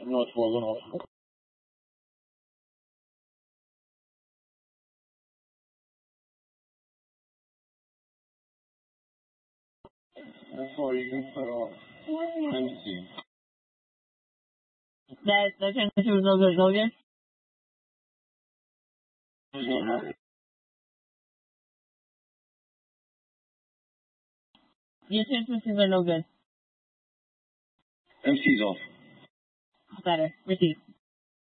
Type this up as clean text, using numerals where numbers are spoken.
No, it wasn't awful. That's all you can put off. Empty. That transmission was no good, no good? Your transmissions are no good. MC's off. Better. Receive.